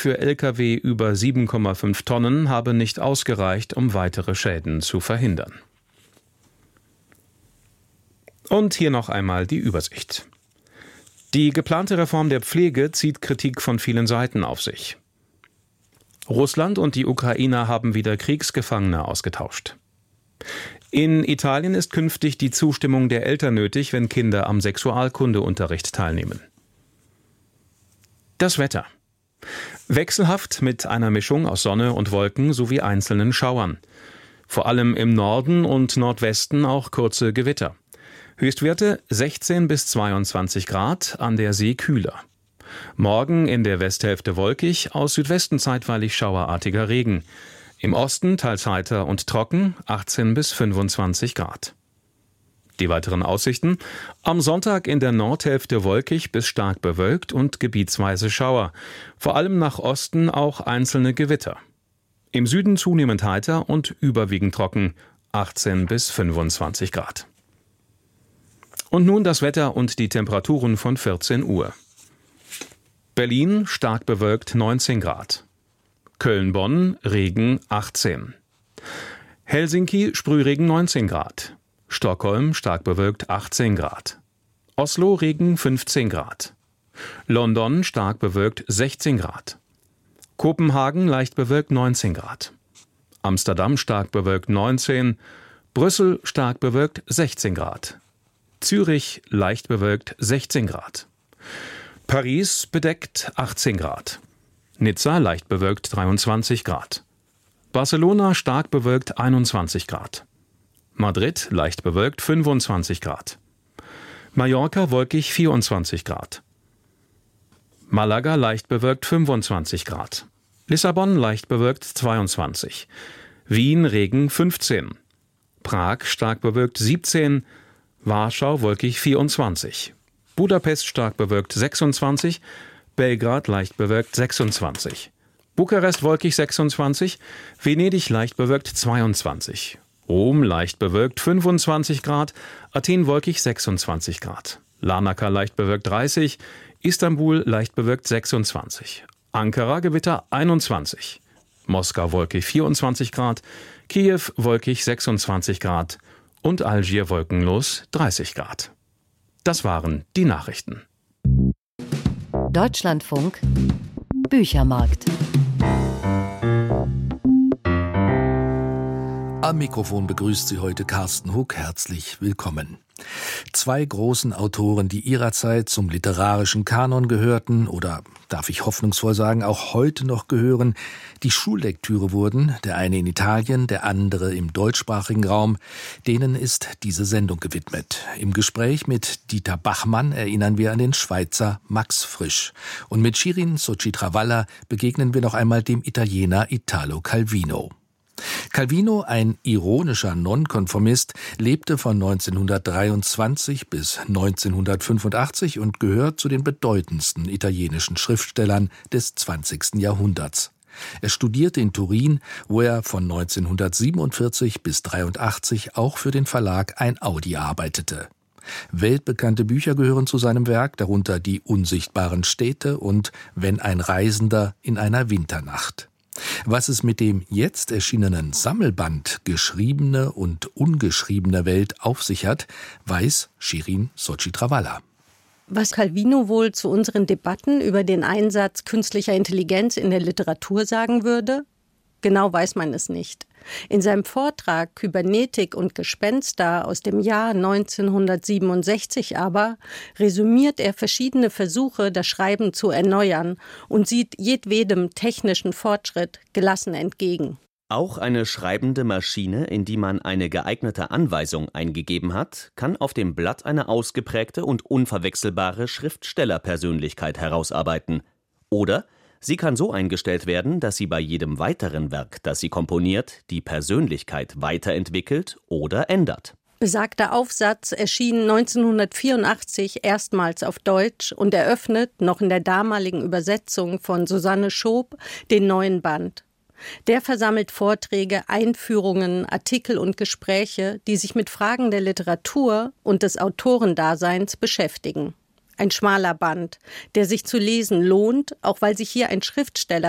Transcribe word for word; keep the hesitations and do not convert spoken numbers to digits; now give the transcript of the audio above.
für L K W über sieben Komma fünf Tonnen habe nicht ausgereicht, um weitere Schäden zu verhindern. Und hier noch einmal die Übersicht. Die geplante Reform der Pflege zieht Kritik von vielen Seiten auf sich. Russland und die Ukraine haben wieder Kriegsgefangene ausgetauscht. In Italien ist künftig die Zustimmung der Eltern nötig, wenn Kinder am Sexualkundeunterricht teilnehmen. Das Wetter. Wechselhaft mit einer Mischung aus Sonne und Wolken sowie einzelnen Schauern. Vor allem im Norden und Nordwesten auch kurze Gewitter. Höchstwerte sechzehn bis zweiundzwanzig Grad, an der See kühler. Morgen in der Westhälfte wolkig, aus Südwesten zeitweilig schauerartiger Regen. Im Osten teils heiter und trocken, achtzehn bis fünfundzwanzig Grad. Die weiteren Aussichten: Am Sonntag in der Nordhälfte wolkig bis stark bewölkt und gebietsweise Schauer. Vor allem nach Osten auch einzelne Gewitter. Im Süden zunehmend heiter und überwiegend trocken, achtzehn bis fünfundzwanzig Grad. Und nun das Wetter und die Temperaturen von vierzehn Uhr. Berlin stark bewölkt neunzehn Grad. Köln-Bonn Regen achtzehn. Helsinki Sprühregen neunzehn Grad. Stockholm stark bewölkt achtzehn Grad. Oslo Regen fünfzehn Grad. London stark bewölkt sechzehn Grad. Kopenhagen leicht bewölkt neunzehn Grad. Amsterdam stark bewölkt neunzehn. Brüssel stark bewölkt sechzehn Grad. Zürich leicht bewölkt sechzehn Grad. Paris bedeckt achtzehn Grad. Nizza leicht bewölkt dreiundzwanzig Grad. Barcelona stark bewölkt einundzwanzig Grad. Madrid leicht bewölkt fünfundzwanzig Grad. Mallorca wolkig vierundzwanzig Grad. Malaga leicht bewölkt fünfundzwanzig Grad. Lissabon leicht bewölkt zweiundzwanzig. Wien Regen fünfzehn. Prag stark bewölkt siebzehn. Warschau wolkig vierundzwanzig. Budapest stark bewölkt sechsundzwanzig. Belgrad leicht bewölkt sechsundzwanzig. Bukarest wolkig sechsundzwanzig. Venedig leicht bewölkt zweiundzwanzig. Rom leicht bewölkt fünfundzwanzig Grad. Athen wolkig sechsundzwanzig Grad. Larnaca leicht bewölkt dreißig. Istanbul leicht bewölkt sechsundzwanzig. Ankara Gewitter einundzwanzig. Moskau wolkig vierundzwanzig Grad. Kiew wolkig sechsundzwanzig Grad. Und Algier wolkenlos dreißig Grad. Das waren die Nachrichten. Deutschlandfunk Büchermarkt. Am Mikrofon begrüßt Sie heute Carsten Huck. Herzlich willkommen. Zwei großen Autoren, die ihrer Zeit zum literarischen Kanon gehörten oder, darf ich hoffnungsvoll sagen, auch heute noch gehören, die Schullektüre wurden, der eine in Italien, der andere im deutschsprachigen Raum, denen ist diese Sendung gewidmet. Im Gespräch mit Dieter Bachmann erinnern wir an den Schweizer Max Frisch. Und mit Shirin Soci-Travalla begegnen wir noch einmal dem Italiener Italo Calvino. Calvino, ein ironischer Nonkonformist, lebte von neunzehnhundertdreiundzwanzig bis neunzehnhundertfünfundachtzig und gehört zu den bedeutendsten italienischen Schriftstellern des zwanzigsten Jahrhunderts. Er studierte in Turin, wo er von neunzehnhundertsiebenundvierzig bis dreiundachtzig auch für den Verlag Einaudi arbeitete. Weltbekannte Bücher gehören zu seinem Werk, darunter Die unsichtbaren Städte und Wenn ein Reisender in einer Winternacht. Was es mit dem jetzt erschienenen Sammelband Geschriebene und ungeschriebene Welt auf sich hat, weiß Shirin Soci-Travalla. Was Calvino wohl zu unseren Debatten über den Einsatz künstlicher Intelligenz in der Literatur sagen würde? Genau weiß man es nicht. In seinem Vortrag Kybernetik und Gespenster aus dem Jahr neunzehnhundertsiebenundsechzig aber resümiert er verschiedene Versuche, das Schreiben zu erneuern und sieht jedwedem technischen Fortschritt gelassen entgegen. Auch eine schreibende Maschine, in die man eine geeignete Anweisung eingegeben hat, kann auf dem Blatt eine ausgeprägte und unverwechselbare Schriftstellerpersönlichkeit herausarbeiten. Oder sie kann so eingestellt werden, dass sie bei jedem weiteren Werk, das sie komponiert, die Persönlichkeit weiterentwickelt oder ändert. Besagter Aufsatz erschien neunzehnhundertvierundachtzig erstmals auf Deutsch und eröffnet, noch in der damaligen Übersetzung von Susanne Schoop, den neuen Band. Der versammelt Vorträge, Einführungen, Artikel und Gespräche, die sich mit Fragen der Literatur und des Autorendaseins beschäftigen. Ein schmaler Band, der sich zu lesen lohnt, auch weil sich hier ein Schriftsteller